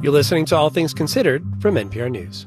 You're listening to All Things Considered from NPR News.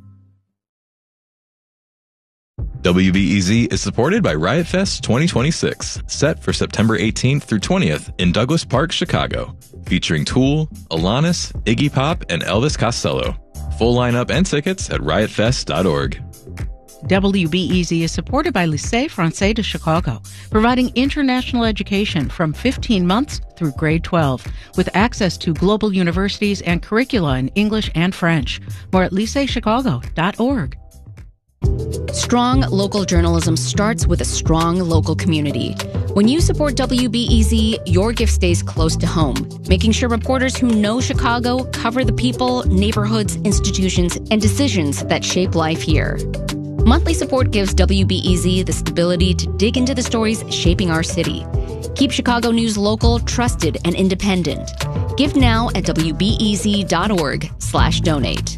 WBEZ is supported by Riot Fest 2026, set for September 18th through 20th in Douglas Park, Chicago, featuring Tool, Alanis, Iggy Pop, and Elvis Costello. Full lineup and tickets at riotfest.org. WBEZ is supported by Lycée Français de Chicago, providing international education from 15 months through grade 12, with access to global universities and curricula in English and French. More at lycéechicago.org. Strong local journalism starts with a strong local community. When you support WBEZ, your gift stays close to home, making sure reporters who know Chicago cover the people, neighborhoods, institutions, and decisions that shape life here. Monthly support gives WBEZ the stability to dig into the stories shaping our city. Keep Chicago news local, trusted, and independent. Give now at wbez.org/donate.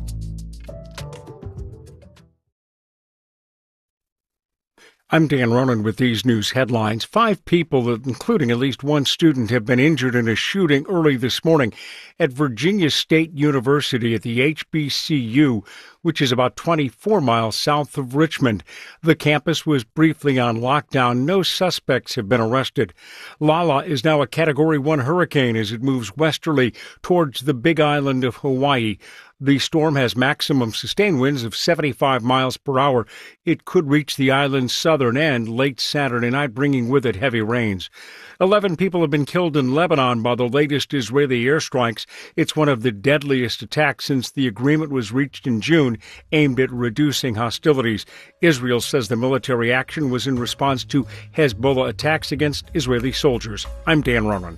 I'm Dan Ronan with these news headlines. 5 people, including at least one student, have been injured in a shooting early this morning at Virginia State University at the HBCU, which is about 24 miles south of Richmond. The campus was briefly on lockdown. No suspects have been arrested. Lala is now a Category 1 hurricane as it moves westerly towards the Big Island of Hawaii. The storm has maximum sustained winds of 75 miles per hour. It could reach the island's southern end late Saturday night, bringing with it heavy rains. 11 people have been killed in Lebanon by the latest Israeli airstrikes. It's one of the deadliest attacks since the agreement was reached in June, aimed at reducing hostilities. Israel says the military action was in response to Hezbollah attacks against Israeli soldiers. I'm Dan Ronan.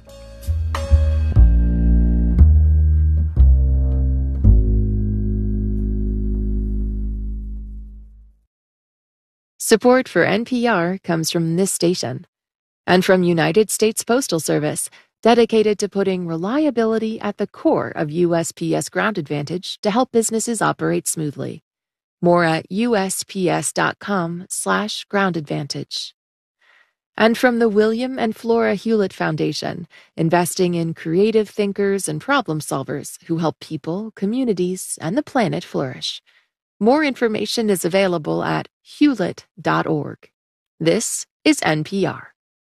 Support for NPR comes from this station and from United States Postal Service, dedicated to putting reliability at the core of USPS Ground Advantage to help businesses operate smoothly. More at usps.com/groundadvantage. And from the William and Flora Hewlett Foundation, investing in creative thinkers and problem solvers who help people, communities, and the planet flourish. More information is available at hewlett.org. This is NPR.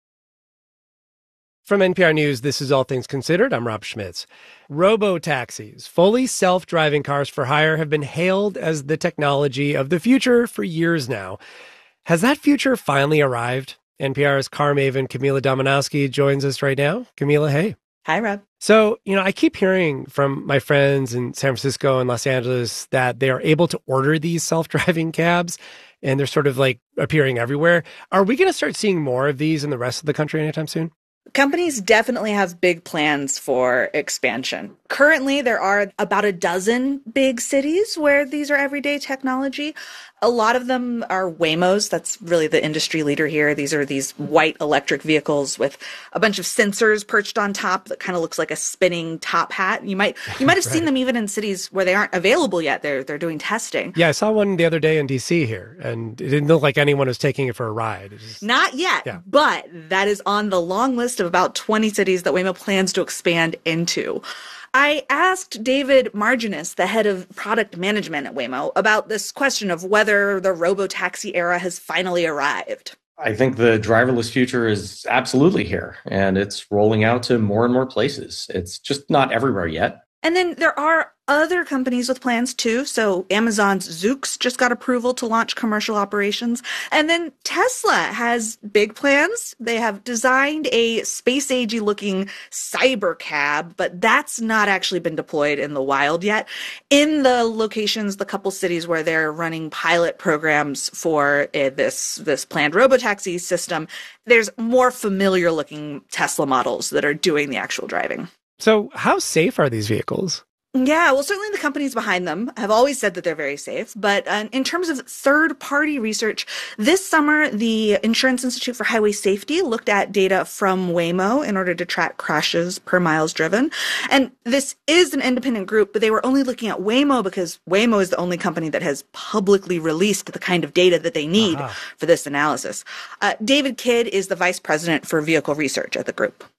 From NPR News, this is All Things Considered. I'm Rob Schmitz. Robo-taxis, fully self-driving cars for hire, have been hailed as the technology of the future for years now. Has that future finally arrived? NPR's car maven Camila Dominowski joins us right now. Camila, hey. Hi, Rob. So, I keep hearing from my friends in San Francisco and Los Angeles that they are able to order these self-driving cabs, and they're sort of like appearing everywhere. Are we going to start seeing more of these in the rest of the country anytime soon? Companies definitely have big plans for expansion. Currently, there are about a dozen big cities where these are everyday technology. A lot of them are Waymos. That's really the industry leader here. These are these white electric vehicles with a bunch of sensors perched on top that kind of looks like a spinning top hat. You might have Right. seen them even in cities where they aren't available yet. They're doing testing. Yeah, I saw one the other day in D.C. here, and it didn't look like anyone was taking it for a ride. It just... Not yet, Yeah. but that is on the long list of about 20 cities that Waymo plans to expand into. I asked David Marginis, the head of product management at Waymo, about this question of whether the robo-taxi era has finally arrived. I think the driverless future is absolutely here, and it's rolling out to more and more places. It's just not everywhere yet. And then there are other companies with plans too. So Amazon's Zoox just got approval to launch commercial operations. And then Tesla has big plans. They have designed a space-agey looking cyber cab, but that's not actually been deployed in the wild yet. In the locations, the couple cities where they're running pilot programs for this planned robotaxi system, there's more familiar looking Tesla models that are doing the actual driving. So how safe are these vehicles? Yeah, well, certainly the companies behind them have always said that they're very safe. But in terms of third-party research, this summer, the Insurance Institute for Highway Safety looked at data from Waymo in order to track crashes per miles driven. And this is an independent group, but they were only looking at Waymo because Waymo is the only company that has publicly released the kind of data that they need for this analysis. David Kidd is the vice president for vehicle research at the group.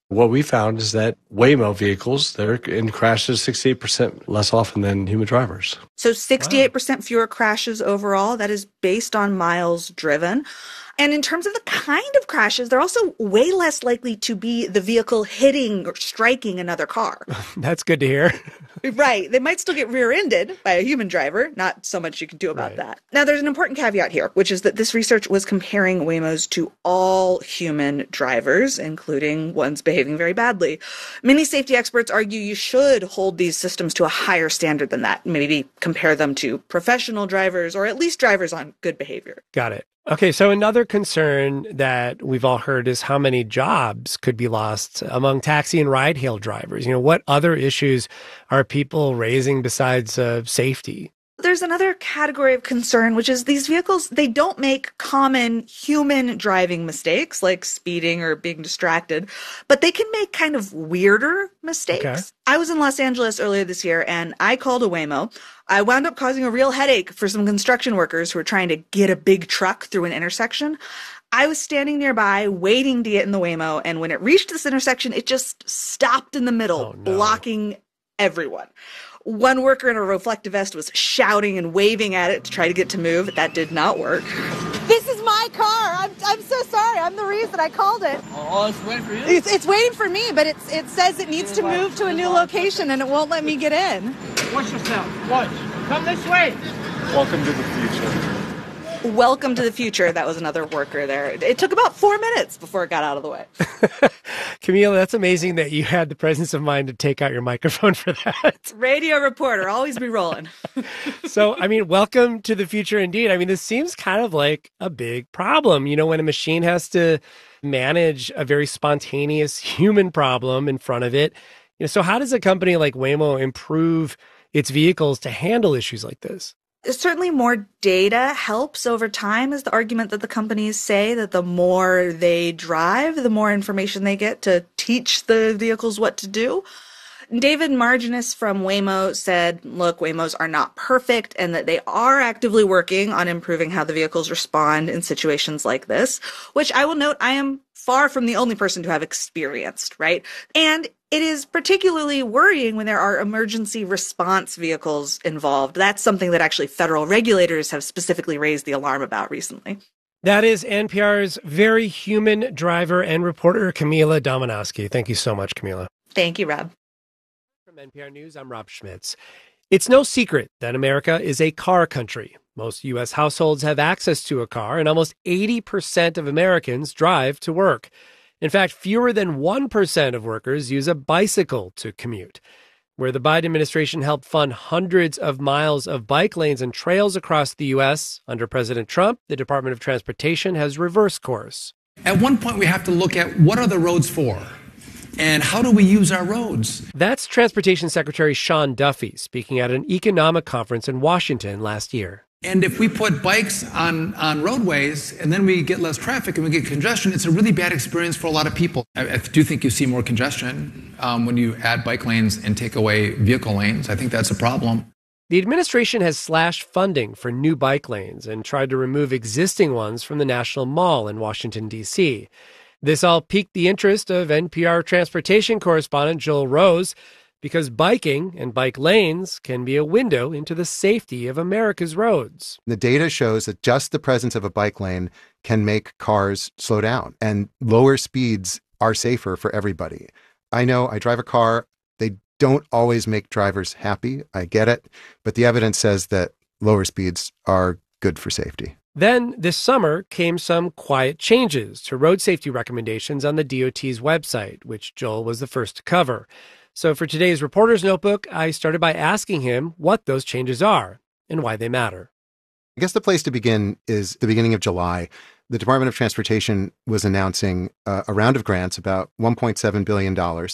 What we found is that Waymo vehicles, they're in crashes 68% less often than human drivers. So 68% fewer crashes overall. That is based on miles driven. And in terms of the kind of crashes, they're also way less likely to be the vehicle hitting or striking another car. That's good to hear. Right. They might still get rear-ended by a human driver. Not so much you can do about that. Now, there's an important caveat here, which is that this research was comparing Waymos to all human drivers, including ones behaving very badly. Many safety experts argue you should hold these systems to a higher standard than that. Maybe compare them to professional drivers or at least drivers on good behavior. Got it. Okay, so another concern that we've all heard is how many jobs could be lost among taxi and ride-hail drivers. What other issues are people raising besides safety? There's another category of concern, which is these vehicles, they don't make common human driving mistakes like speeding or being distracted, but they can make kind of weirder mistakes. Okay. I was in Los Angeles earlier this year and I called a Waymo. I wound up causing a real headache for some construction workers who were trying to get a big truck through an intersection. I was standing nearby waiting to get in the Waymo, and when it reached this intersection, it just stopped in the middle, blocking everyone. One worker in a reflective vest was shouting and waving at it to try to get to move. That did not work. This is my car. I'm so sorry. I'm the reason I called it. Oh, it's waiting for you? It's waiting for me, but it says it needs to move to a new location, and it won't let me get in. Watch yourself. Watch. Come this way. Welcome to the future. Welcome to the future. That was another worker there. It took about 4 minutes before it got out of the way. Camila, that's amazing that you had the presence of mind to take out your microphone for that. Radio reporter, always be rolling. So, welcome to the future indeed. This seems kind of like a big problem. When a machine has to manage a very spontaneous human problem in front of it. So how does a company like Waymo improve its vehicles to handle issues like this? Certainly more data helps over time is the argument that the companies say, that the more they drive, the more information they get to teach the vehicles what to do. David Marginis from Waymo said, look, Waymos are not perfect and that they are actively working on improving how the vehicles respond in situations like this, which I will note I am far from the only person to have experienced, right? And it is particularly worrying when there are emergency response vehicles involved. That's something that actually federal regulators have specifically raised the alarm about recently. That is NPR's very human driver and reporter, Camila Domonoske. Thank you so much, Camila. Thank you, Rob. From NPR News, I'm Rob Schmitz. It's no secret that America is a car country. Most U.S. households have access to a car, and almost 80% of Americans drive to work. In fact, fewer than 1% of workers use a bicycle to commute. Where the Biden administration helped fund hundreds of miles of bike lanes and trails across the U.S., under President Trump, the Department of Transportation has reversed course. At one point, we have to look at what are the roads for? And how do we use our roads? That's Transportation Secretary Sean Duffy speaking at an economic conference in Washington last year. And if we put bikes on roadways and then we get less traffic and we get congestion, it's a really bad experience for a lot of people. I do think you see more congestion when you add bike lanes and take away vehicle lanes. I think that's a problem. The administration has slashed funding for new bike lanes and tried to remove existing ones from the National Mall in Washington, D.C. This all piqued the interest of NPR transportation correspondent Joel Rose, because biking and bike lanes can be a window into the safety of America's roads. The data shows that just the presence of a bike lane can make cars slow down, and lower speeds are safer for everybody. I know I drive a car. They don't always make drivers happy. I get it. But the evidence says that lower speeds are good for safety. Then this summer came some quiet changes to road safety recommendations on the DOT's website, which Joel was the first to cover. So for today's Reporter's Notebook, I started by asking him what those changes are and why they matter. I guess the place to begin is the beginning of July. The Department of Transportation was announcing a round of grants, about $1.7 billion.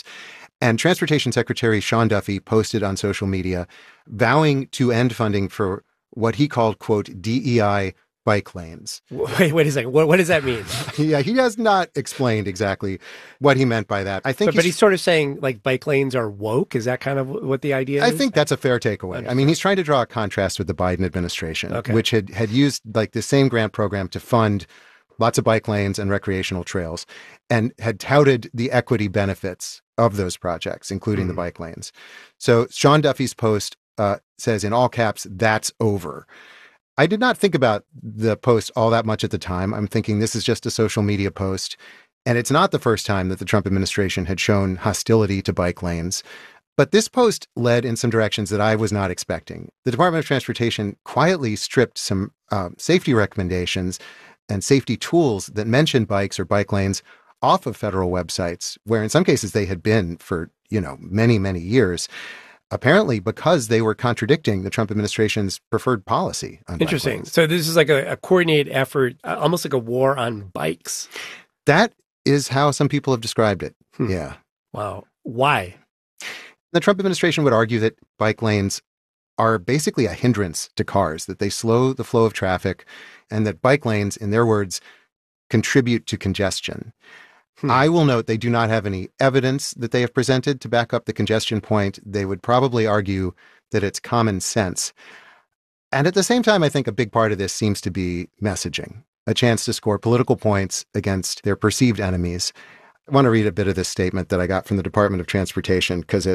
And Transportation Secretary Sean Duffy posted on social media vowing to end funding for what he called, quote, DEI bike lanes. Wait a second. What does that mean? Yeah, he has not explained exactly what he meant by that. I think, but he's sort of saying like bike lanes are woke. Is that kind of what the idea is? I think that's a fair takeaway. I mean, he's trying to draw a contrast with the Biden administration, which had used like the same grant program to fund lots of bike lanes and recreational trails, and had touted the equity benefits of those projects, including the bike lanes. So Sean Duffy's post says in all caps, "That's over." I did not think about the post all that much at the time. I'm thinking this is just a social media post. And it's not the first time that the Trump administration had shown hostility to bike lanes. But this post led in some directions that I was not expecting. The Department of Transportation quietly stripped some safety recommendations and safety tools that mentioned bikes or bike lanes off of federal websites, where in some cases they had been for, many, many years, apparently because they were contradicting the Trump administration's preferred policy on Interesting. bike lanes. So this is like a coordinated effort, almost like a war on bikes. That is how some people have described it. Yeah. Wow. Why? The Trump administration would argue that bike lanes are basically a hindrance to cars, that they slow the flow of traffic, and that bike lanes, in their words, contribute to congestion. I will note they do not have any evidence that they have presented to back up the congestion point. They would probably argue that it's common sense. And at the same time, I think a big part of this seems to be messaging, a chance to score political points against their perceived enemies. I want to read a bit of this statement that I got from the Department of Transportation because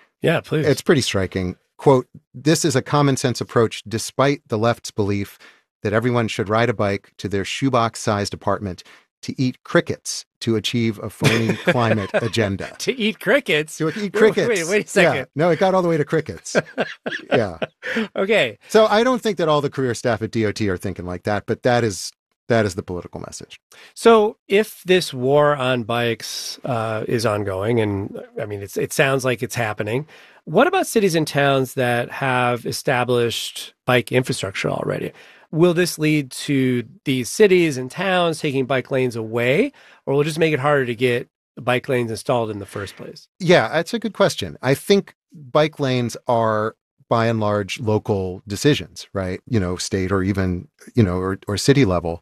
it's pretty striking. Quote, "This is a common sense approach despite the left's belief that everyone should ride a bike to their shoebox-sized apartment to eat crickets to achieve a phony climate agenda." To eat crickets? To eat crickets. Wait a second. Yeah. No, it got all the way to crickets. Yeah. Okay. So I don't think that all the career staff at DOT are thinking like that, but that is the political message. So if this war on bikes is ongoing, and I mean, it sounds like it's happening, what about cities and towns that have established bike infrastructure already? Will this lead to these cities and towns taking bike lanes away, or will it just make it harder to get bike lanes installed in the first place? Yeah, that's a good question. I think bike lanes are, by and large, local decisions, right? State or even, or city level.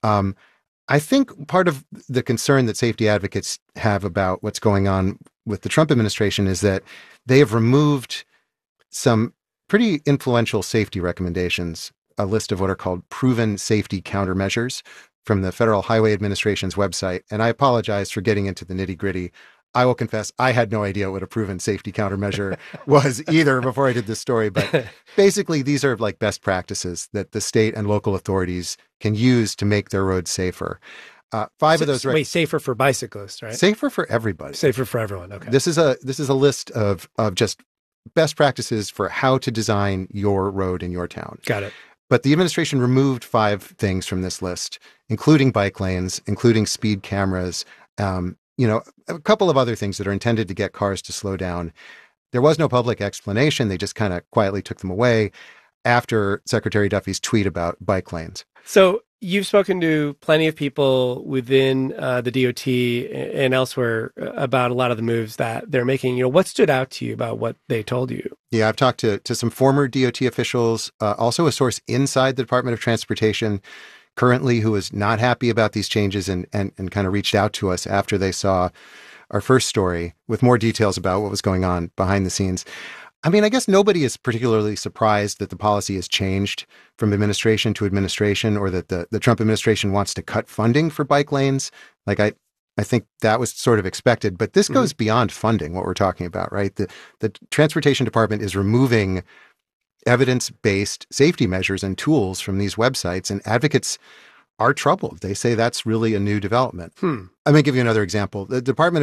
I think part of the concern that safety advocates have about what's going on with the Trump administration is that they have removed some pretty influential safety recommendations, a list of what are called proven safety countermeasures from the Federal Highway Administration's website. And I apologize for getting into the nitty-gritty. I will confess, I had no idea what a proven safety countermeasure was either before I did this story. But basically, these are like best practices that the state and local authorities can use to make their roads safer. Five of those. Safer for bicyclists, right? Safer for everybody. Safer for everyone. Okay. This is a list of just best practices for how to design your road in your town. Got it. But the administration removed 5 things from this list, including bike lanes, including speed cameras, a couple of other things that are intended to get cars to slow down. There was no public explanation. They just kind of quietly took them away after Secretary Duffy's tweet about bike lanes. So you've spoken to plenty of people within the DOT and elsewhere about a lot of the moves that they're making. What stood out to you about what they told you? Yeah, I've talked to some former DOT officials, also a source inside the Department of Transportation currently who is not happy about these changes and kind of reached out to us after they saw our first story with more details about what was going on behind the scenes. I mean, I guess nobody is particularly surprised that the policy has changed from administration to administration, or that the Trump administration wants to cut funding for bike lanes. Like, I think that was sort of expected, but this goes beyond funding, what we're talking about, right? The Transportation Department is removing evidence-based safety measures and tools from these websites, and advocates are troubled. They say that's really a new development. I'm going to give you another example. The Department of